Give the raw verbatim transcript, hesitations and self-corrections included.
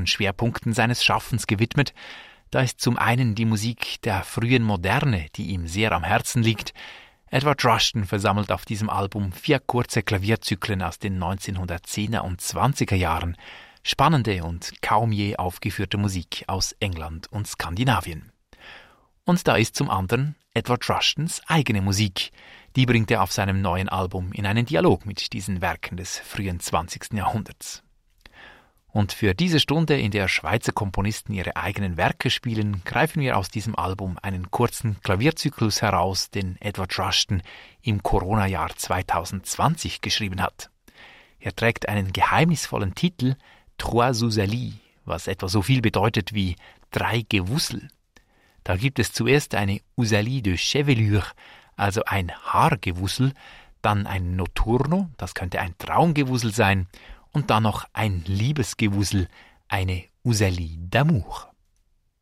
Schwerpunkten seines Schaffens gewidmet. Da ist zum einen die Musik der frühen Moderne, die ihm sehr am Herzen liegt. Edward Rushton versammelt auf diesem Album vier kurze Klavierzyklen aus den neunzehnhundertzehner und zwanziger Jahren. Spannende und kaum je aufgeführte Musik aus England und Skandinavien. Und da ist zum anderen Edward Rushtons eigene Musik. Die bringt er auf seinem neuen Album in einen Dialog mit diesen Werken des frühen zwanzigsten Jahrhunderts. Und für diese Stunde, in der Schweizer Komponisten ihre eigenen Werke spielen, greifen wir aus diesem Album einen kurzen Klavierzyklus heraus, den Edward Rushton im Corona-Jahr zwanzig zwanzig geschrieben hat. Er trägt einen geheimnisvollen Titel Trois Usalies, was etwa so viel bedeutet wie drei Gewussel. Da gibt es zuerst eine Usalie de Chevelure, also ein Haargewussel, dann ein Notturno, das könnte ein Traumgewussel sein, und dann noch ein Liebesgewussel, eine Usalie d'amour.